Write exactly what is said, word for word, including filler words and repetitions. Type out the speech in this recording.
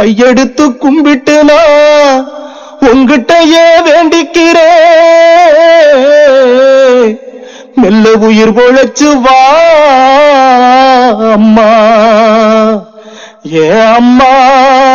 கையெடுத்து கும்பிட்டுனா உங்கிட்டயே வேண்டிக்கிறே மெல்ல உயிர் பொழைச்சு வா அம்மா ஏ அம்மா.